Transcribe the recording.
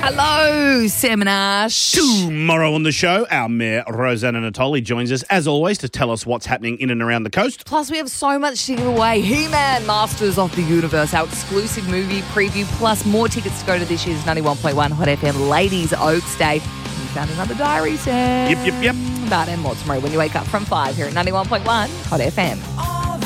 Hello, Sam and Ash. Tomorrow on the show, our Mayor Rosanna Natoli joins us, as always, to tell us what's happening in and around the coast. Plus, we have so much to give away. He-Man, Masters of the Universe, our exclusive movie preview, plus more tickets to go to this year's 91.1 Hot FM Ladies Oaks Day. We found another diary set. Yep. That and more tomorrow when you wake up from 5 here at 91.1 Hot FM.